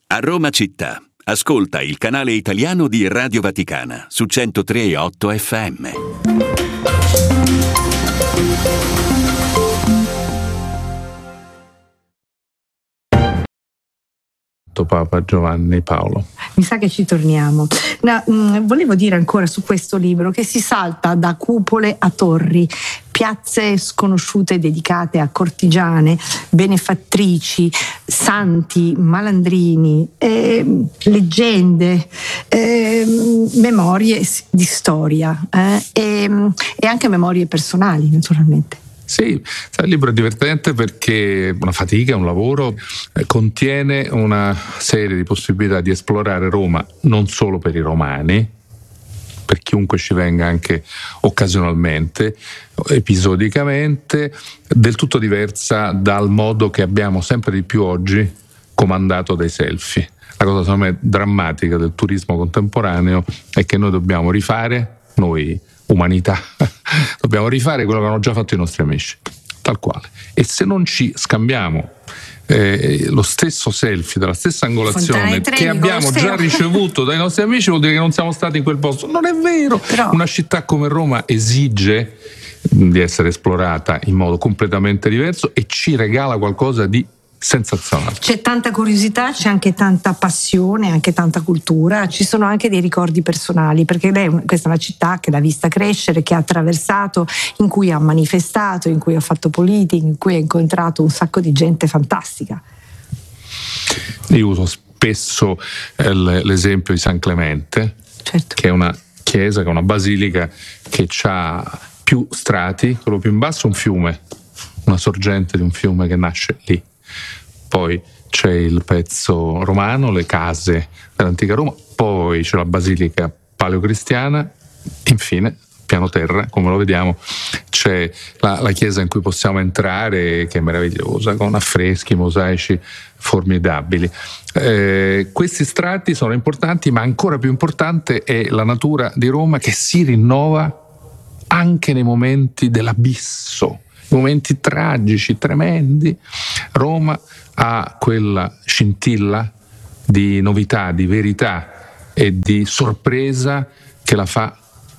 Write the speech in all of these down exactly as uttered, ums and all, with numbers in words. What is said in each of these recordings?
A Roma città, ascolta il canale italiano di Radio Vaticana su centotré virgola otto F M. Papa Giovanni Paolo. Mi sa che ci torniamo. No, mh, volevo dire ancora su questo libro che si salta da cupole a torri, piazze sconosciute dedicate a cortigiane, benefattrici, santi, malandrini, eh, leggende, eh, memorie di storia eh, e, e anche memorie personali, naturalmente. Sì, il libro è divertente perché una fatica, un lavoro, eh, contiene una serie di possibilità di esplorare Roma non solo per i romani, per chiunque ci venga anche occasionalmente, episodicamente, del tutto diversa dal modo che abbiamo sempre di più oggi comandato dai selfie. La cosa secondo me drammatica del turismo contemporaneo è che noi dobbiamo rifare, noi umanità, dobbiamo rifare quello che hanno già fatto i nostri amici, tal quale. E se non ci scambiamo eh, lo stesso selfie dalla stessa angolazione che abbiamo già ricevuto dai nostri amici, vuol dire che non siamo stati in quel posto. Non è vero. Però una città come Roma esige di essere esplorata in modo completamente diverso e ci regala qualcosa di sensazionale. C'è tanta curiosità, c'è anche tanta passione, anche tanta cultura, ci sono anche dei ricordi personali, perché lei, questa è una città che l'ha vista crescere, che ha attraversato, in cui ha manifestato, in cui ha fatto politica, in cui ha incontrato un sacco di gente fantastica. Io uso spesso eh, l'esempio di San Clemente, certo, che è una chiesa, che è una basilica che ha più strati, quello più in basso è un fiume, una sorgente di un fiume che nasce lì. Poi c'è il pezzo romano, le case dell'antica Roma, poi c'è la basilica paleocristiana, infine, piano terra, come lo vediamo, c'è la, la chiesa in cui possiamo entrare, che è meravigliosa, con affreschi, mosaici formidabili. Eh, questi strati sono importanti, ma ancora più importante è la natura di Roma che si rinnova anche nei momenti dell'abisso, momenti tragici, tremendi. Roma ha quella scintilla di novità, di verità e di sorpresa che la fa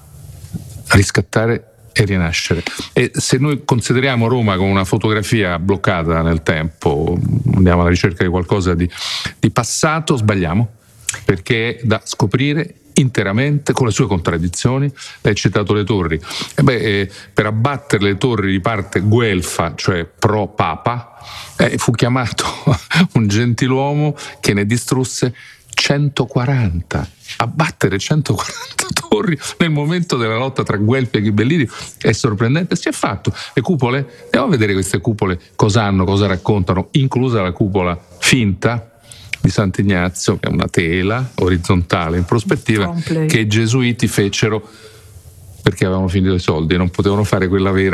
riscattare e rinascere. E se noi consideriamo Roma come una fotografia bloccata nel tempo, andiamo alla ricerca di qualcosa di, di passato, sbagliamo, perché è da scoprire interamente con le sue contraddizioni. Lei ha citato le torri. E beh, eh, per abbattere le torri di parte guelfa, cioè pro papa, eh, fu chiamato un gentiluomo che ne distrusse centoquaranta. Abbattere centoquaranta torri nel momento della lotta tra Guelfi e Ghibellini è sorprendente. Si è fatto. Le cupole, andiamo a vedere queste cupole cosa hanno, cosa raccontano, inclusa la cupola finta di Sant'Ignazio, che è una tela orizzontale in prospettiva Complay. Che i gesuiti fecero perché avevano finito i soldi, non potevano fare quella vera.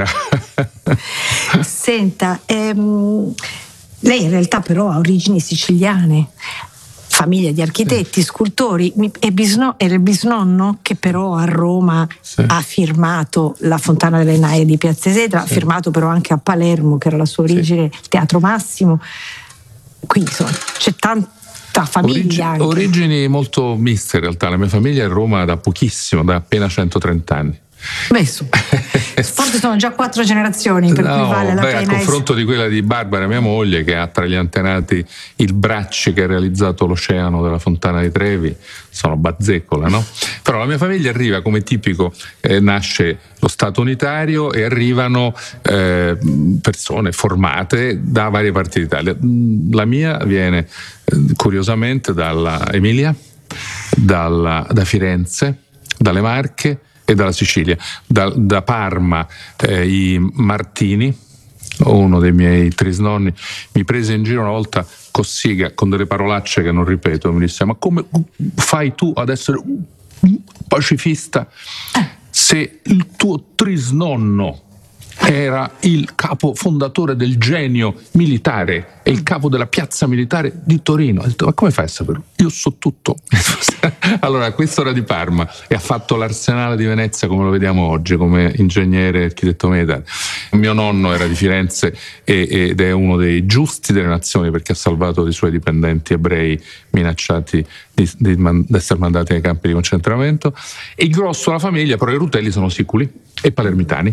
Senta, ehm, lei in realtà però ha origini siciliane, famiglia di architetti, sì, scultori, e bisno, era il bisnonno che però a Roma, sì, ha firmato la Fontana delle Naie di Piazza Esedra, sì, ha firmato però anche a Palermo, che era la sua origine, sì, il Teatro Massimo. Quindi insomma c'è tanta famiglia. Origi- origini molto miste in realtà. La mia famiglia è a Roma da pochissimo, da appena centotrenta anni. Beh, forse sono già quattro generazioni, per no, cui vale la beh, pena. A confronto es- di quella di Barbara, mia moglie, che ha tra gli antenati il Bracci, che ha realizzato l'Oceano della Fontana di Trevi, sono bazzeccola, no? Però la mia famiglia arriva come tipico, eh, nasce lo Stato unitario e arrivano eh, persone formate da varie parti d'Italia. La mia viene eh, curiosamente dalla Emilia, dalla, da Firenze, dalle Marche e dalla Sicilia. Da, da Parma eh, i Martini, uno dei miei trisnonni, mi prese in giro una volta Cossiga con delle parolacce che non ripeto, mi disse: ma come fai tu ad essere un pacifista se il tuo trisnonno era il capo fondatore del Genio militare e il capo della piazza militare di Torino. Ho detto, ma come fai a saperlo? Io so tutto. Allora, questo era di Parma e ha fatto l'Arsenale di Venezia come lo vediamo oggi, come ingegnere e architetto militare. Mio nonno era di Firenze ed è uno dei giusti delle nazioni, perché ha salvato i suoi dipendenti ebrei minacciati di, di, di essere mandati nei campi di concentramento. E il grosso della famiglia, però i Rutelli sono siculi e palermitani.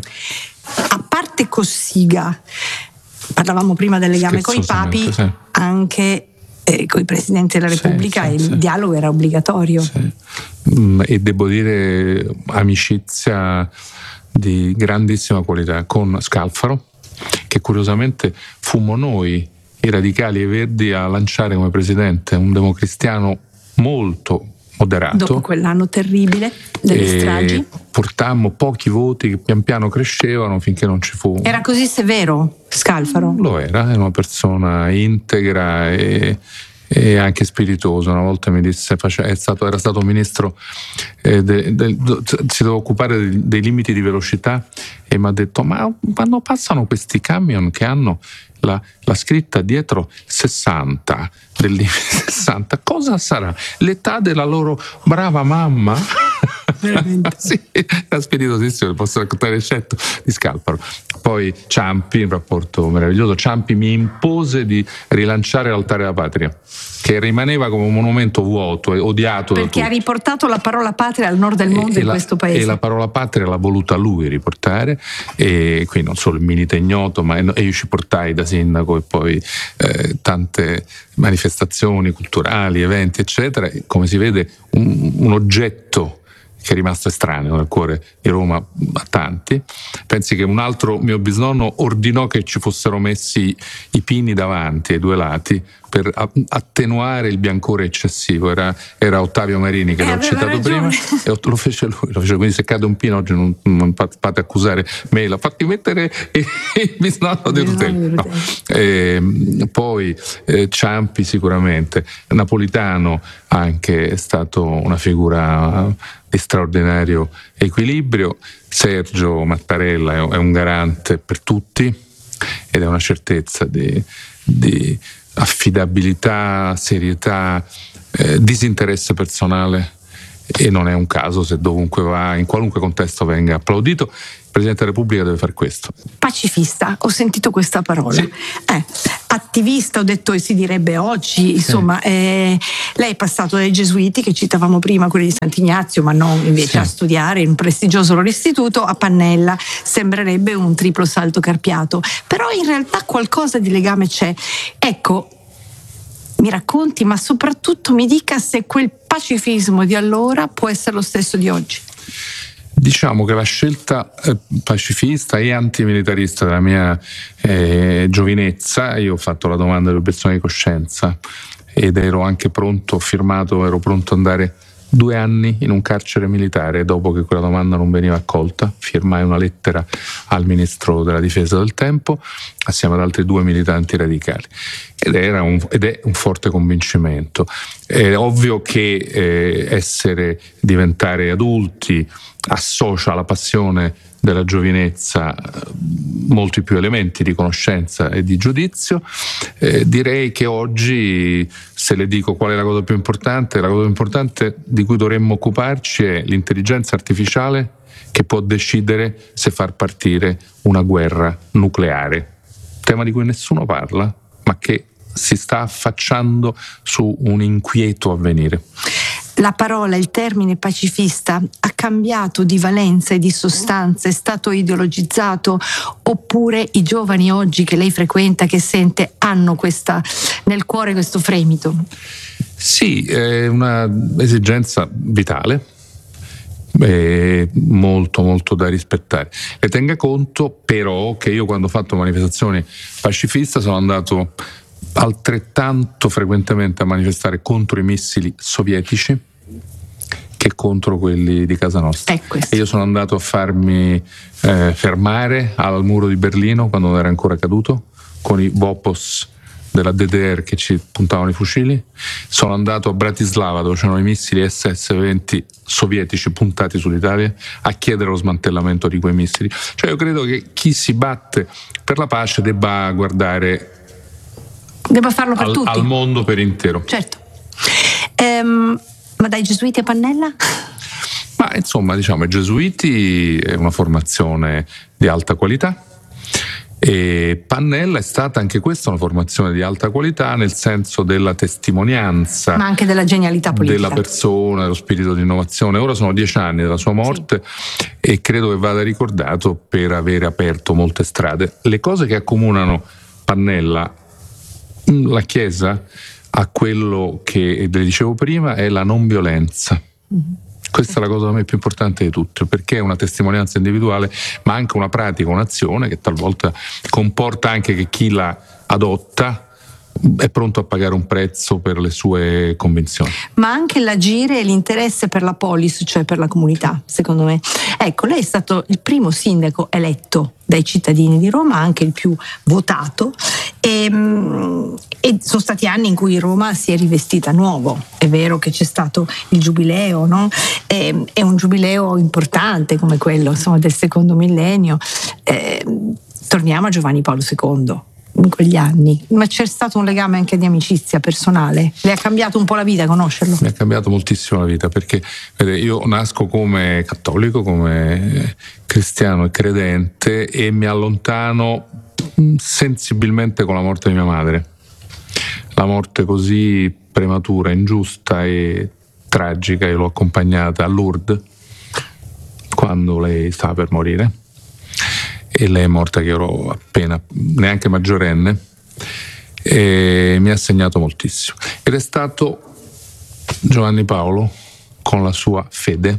A parte Cossiga, parlavamo prima del legame con i papi, sì. Anche eh, con i presidenti della Repubblica sì, sì, il sì. dialogo era obbligatorio. Sì. Mm, e devo dire amicizia di grandissima qualità con Scalfaro, che curiosamente fummo noi, i radicali e i verdi, a lanciare come presidente, un democristiano molto moderato. Dopo quell'anno terribile delle stragi, portammo pochi voti che pian piano crescevano finché non ci fu. Era così severo Scalfaro? Lo era, era una persona integra e, e anche spiritosa. Una volta mi disse, è stato, era stato ministro, eh, de, de, de, si doveva occupare dei, dei limiti di velocità e mi ha detto, ma quando passano questi camion che hanno La, la scritta dietro sessanta, del limite sessanta, cosa sarà? L'età della loro brava mamma? Veramente? Sì, era spiritosissimo, posso raccontare il scetto di Scalfaro. Poi Ciampi, un rapporto meraviglioso. Ciampi mi impose di rilanciare l'Altare della Patria, che rimaneva come un monumento vuoto e odiato da tutti. Perché ha riportato la parola patria al nord del mondo, e, in la, questo paese. E la parola patria l'ha voluta lui riportare, e qui non solo il Milite Ignoto, ma e io ci portai da sindaco e poi eh, tante manifestazioni culturali, eventi eccetera. E, come si vede, un, un oggetto che è rimasto estraneo nel cuore di Roma a tanti. Pensi che un altro mio bisnonno ordinò che ci fossero messi i pini davanti ai due lati per attenuare il biancore eccessivo. Era, era Ottavio Marini, che eh, l'ho citato ragione. prima, e lo fece lui. Lo fece, quindi se cade un pino oggi non, non fate accusare me, l'ha fatti mettere il, il bisnonno di Rutelli. No. E, poi eh, Ciampi sicuramente, Napolitano anche è stato una figura di straordinario equilibrio. Sergio Mattarella è un garante per tutti ed è una certezza di, di affidabilità, serietà, eh, disinteresse personale, e non è un caso se dovunque va, in qualunque contesto, venga applaudito. Il Presidente della Repubblica deve fare questo. Pacifista, ho sentito questa parola. Sì. Eh, attivista, ho detto, si direbbe oggi, insomma, sì. eh, lei è passato dai Gesuiti, che citavamo prima, quelli di Sant'Ignazio, ma non invece sì. a studiare in un prestigioso loro istituto, a Pannella. Sembrerebbe un triplo salto carpiato, però in realtà qualcosa di legame c'è. Ecco, mi racconti, ma soprattutto mi dica se quel pacifismo di allora può essere lo stesso di oggi. Diciamo che la scelta eh, pacifista e antimilitarista della mia eh, giovinezza, io ho fatto la domanda di obiezione di coscienza ed ero anche pronto, ho firmato, ero pronto ad andare due anni in un carcere militare. Dopo che quella domanda non veniva accolta, firmai una lettera al ministro della difesa del tempo assieme ad altri due militanti radicali, ed era un, ed è un forte convincimento. È ovvio che eh, essere, diventare adulti associa alla passione della giovinezza molti più elementi di conoscenza e di giudizio. Eh, direi che oggi, se le dico qual è la cosa più importante, la cosa più importante di cui dovremmo occuparci è l'intelligenza artificiale, che può decidere se far partire una guerra nucleare, tema di cui nessuno parla, ma che si sta affacciando su un inquieto avvenire. La parola, il termine pacifista ha cambiato di valenza e di sostanza, è stato ideologizzato, oppure i giovani oggi che lei frequenta, che sente, hanno questa nel cuore questo fremito? Sì, è una esigenza vitale, è molto molto da rispettare. E tenga conto però che io, quando ho fatto manifestazioni pacifiste, sono andato altrettanto frequentemente a manifestare contro i missili sovietici che contro quelli di casa nostra. E io sono andato a farmi eh, fermare al muro di Berlino quando non era ancora caduto, con i Vopos della D D R che ci puntavano i fucili, sono andato a Bratislava dove c'erano i missili S S venti sovietici puntati sull'Italia a chiedere lo smantellamento di quei missili. Cioè io credo che chi si batte per la pace debba guardare debba farlo per al, tutti, al mondo per intero. Certo. Ehm, ma dai gesuiti a Pannella? Ma insomma, diciamo, i gesuiti è una formazione di alta qualità. E Pannella è stata anche questa una formazione di alta qualità nel senso della testimonianza, ma anche della genialità politica della persona, dello spirito di innovazione. Ora sono dieci anni dalla sua morte, sì, e credo che vada ricordato per aver aperto molte strade. Le cose che accomunano Pannella, la Chiesa, a quello che le dicevo prima è la non violenza. Mm-hmm. Questa è la cosa a me più importante di tutte, perché è una testimonianza individuale, ma anche una pratica, un'azione che talvolta comporta anche che chi la adotta è pronto a pagare un prezzo per le sue convinzioni. Ma anche l'agire e l'interesse per la polis, cioè per la comunità, secondo me. Ecco, lei è stato il primo sindaco eletto dai cittadini di Roma, anche il più votato, e, e sono stati anni in cui Roma si è rivestita nuovo. È vero che c'è stato il giubileo, no? È, è un giubileo importante come quello, insomma, del secondo millennio. Eh, torniamo a Giovanni Paolo secondo. In quegli anni, ma c'è stato un legame anche di amicizia personale? Le ha cambiato un po' la vita conoscerlo? Mi ha cambiato moltissimo la vita, perché vede, io nasco come cattolico, come cristiano e credente, e mi allontano sensibilmente con la morte di mia madre. La morte così prematura, ingiusta e tragica, io l'ho accompagnata a Lourdes quando lei stava per morire. E lei è morta che ero appena, neanche maggiorenne, e mi ha segnato moltissimo. Ed è stato Giovanni Paolo, con la sua fede,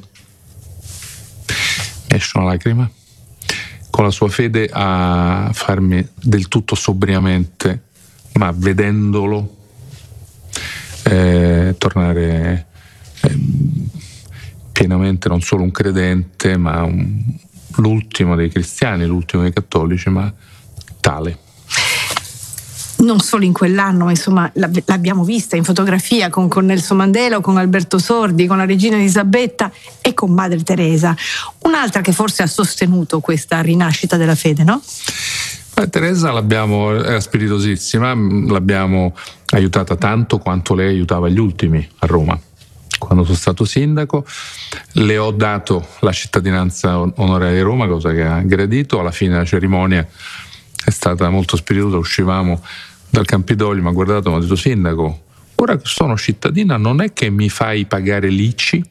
mi esce una lacrima, con la sua fede a farmi del tutto sobriamente, ma vedendolo, eh, tornare eh, pienamente non solo un credente, ma un l'ultimo dei cristiani, l'ultimo dei cattolici, ma tale. Non solo in quell'anno, ma insomma l'abbiamo vista in fotografia con, con Nelson Mandela, con Alberto Sordi, con la regina Elisabetta e con Madre Teresa. Un'altra che forse ha sostenuto questa rinascita della fede, no? Madre Teresa l'abbiamo, era spiritosissima, l'abbiamo aiutata tanto quanto lei aiutava gli ultimi a Roma. Quando sono stato sindaco le ho dato la cittadinanza onoraria di Roma, cosa che ha gradito. Alla fine la cerimonia è stata molto spiritosa, uscivamo dal Campidoglio, mi ha guardato e mi ha detto: sindaco, ora che sono cittadina non è che mi fai pagare l'I C I?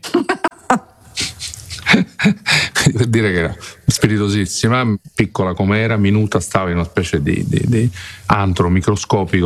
Per dire che era spiritosissima, piccola com'era, minuta, stava in una specie di, di, di antro microscopico